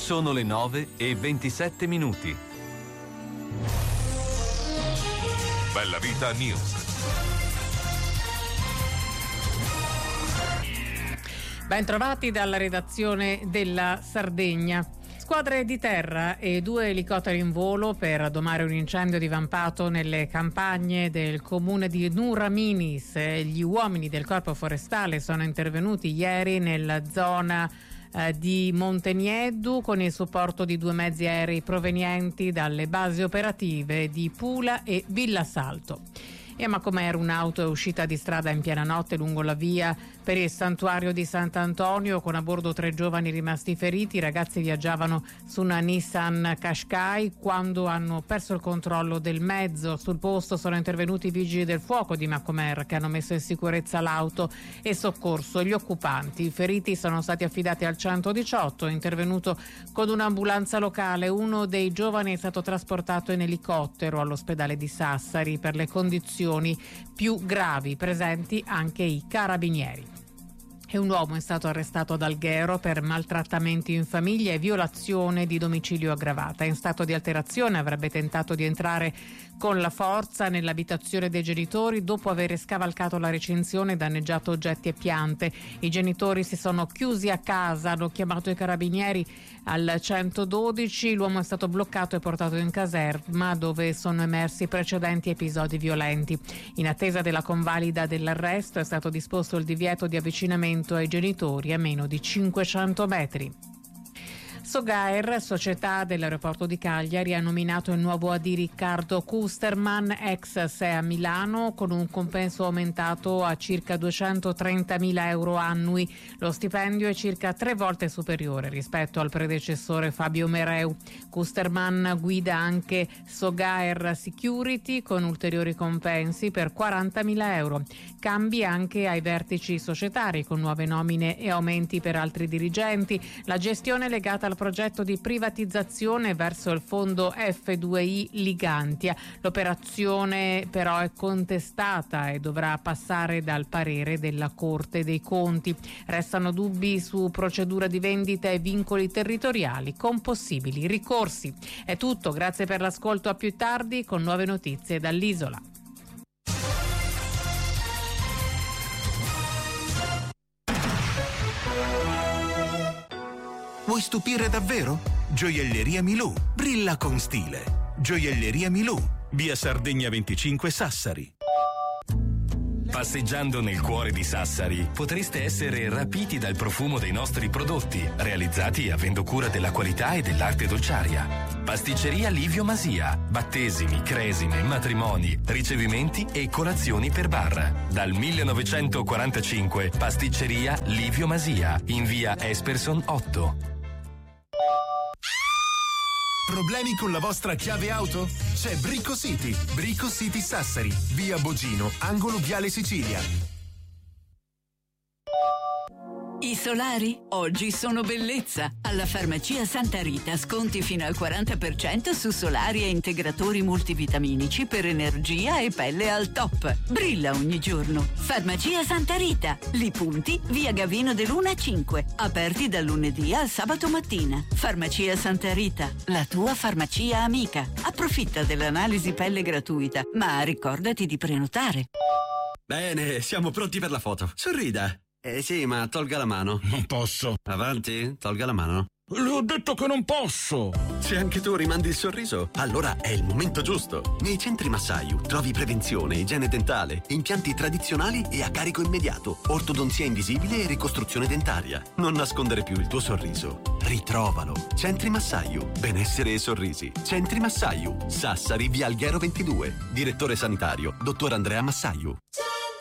Sono le 9:27. Bella Vita News. Ben trovati dalla redazione della Sardegna. Squadre di terra e 2 elicotteri in volo per domare un incendio divampato nelle campagne del comune di Nuraminis. Gli uomini del Corpo Forestale sono intervenuti ieri nella zona di Monteniedu con il supporto di 2 mezzi aerei provenienti dalle basi operative di Pula e Villasalto. E a Macomer un'auto è uscita di strada in piena notte lungo la via per il santuario di Sant'Antonio con a bordo 3 giovani rimasti feriti. I ragazzi viaggiavano su una Nissan Qashqai quando hanno perso il controllo del mezzo. Sul posto sono intervenuti i vigili del fuoco di Macomer che hanno messo in sicurezza l'auto e soccorso gli occupanti. I feriti sono stati affidati al 118, intervenuto con un'ambulanza locale. Uno dei giovani è stato trasportato in elicottero all'ospedale di Sassari per le condizioni più gravi, presenti anche i carabinieri. E un uomo è stato arrestato ad Alghero per maltrattamenti in famiglia e violazione di domicilio aggravata. In stato di alterazione avrebbe tentato di entrare con la forza nell'abitazione dei genitori dopo aver scavalcato la recinzione e danneggiato oggetti e piante. I genitori si sono chiusi a casa, hanno chiamato i carabinieri al 112. L'uomo è stato bloccato e portato in caserma dove sono emersi precedenti episodi violenti. In attesa della convalida dell'arresto è stato disposto il divieto di avvicinamento ai genitori a meno di 500 metri. Sogair, società dell'aeroporto di Cagliari, ha nominato il nuovo AD Riccardo Kusterman, ex SEA Milano, con un compenso aumentato a circa 230.000 euro annui. Lo stipendio è circa 3 volte superiore rispetto al predecessore Fabio Mereu. Kusterman guida anche Sogair Security con ulteriori compensi per 40.000 euro. Cambi anche ai vertici societari con nuove nomine e aumenti per altri dirigenti. La gestione è legata al progetto di privatizzazione verso il fondo F2I Ligantia. L'operazione però è contestata e dovrà passare dal parere della Corte dei Conti. Restano dubbi su procedura di vendita e vincoli territoriali con possibili ricorsi. È tutto, grazie per l'ascolto, a più tardi con nuove notizie dall'Isola. Vuoi stupire davvero? Gioielleria Milù. Brilla con stile. Gioielleria Milù. Via Sardegna 25 Sassari. Passeggiando nel cuore di Sassari potreste essere rapiti dal profumo dei nostri prodotti, realizzati avendo cura della qualità e dell'arte dolciaria. Pasticceria Livio Masia. Battesimi, cresime, matrimoni, ricevimenti e colazioni per bar. Dal 1945 Pasticceria Livio Masia in via Esperson 8. Problemi con la vostra chiave auto? C'è Brico City. Brico City Sassari, via Bogino, angolo Viale Sicilia. I solari oggi sono bellezza. Alla Farmacia Santa Rita sconti fino al 40% su solari e integratori multivitaminici per energia e pelle al top. Brilla ogni giorno. Farmacia Santa Rita. Li Punti, via Gavino de Luna 5. Aperti dal lunedì al sabato mattina. Farmacia Santa Rita, la tua farmacia amica. Approfitta dell'analisi pelle gratuita, ma ricordati di prenotare. Bene, siamo pronti per la foto. Sorrida. Sì, ma tolga la mano. Non posso. Avanti, tolga la mano. Le ho detto che non posso. Se anche tu rimandi il sorriso, allora è il momento giusto. Nei centri Massayu trovi prevenzione, igiene dentale, impianti tradizionali e a carico immediato, ortodonzia invisibile e ricostruzione dentaria. Non nascondere più il tuo sorriso. Ritrovalo. Centri Massayu. Benessere e sorrisi. Centri Massayu. Sassari, via Alghero 22. Direttore sanitario, dottor Andrea Massayu.